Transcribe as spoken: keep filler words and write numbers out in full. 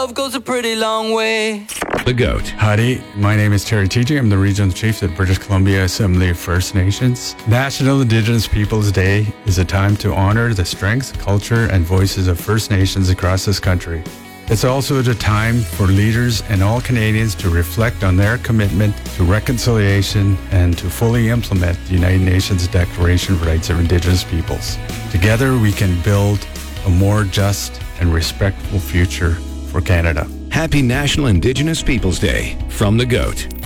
love goes a pretty long way. The GOAT. Howdy, my name is Terry T J. I'm the Regional Chief at British Columbia Assembly of First Nations. National Indigenous Peoples Day is a time to honor the strengths, culture, and voices of First Nations across this country. It's also a time for leaders and all Canadians to reflect on their commitment to reconciliation and to fully implement the United Nations Declaration of Rights of Indigenous Peoples. Together, we can build a more just and respectful future for Canada. Happy National Indigenous Peoples Day from the GOAT.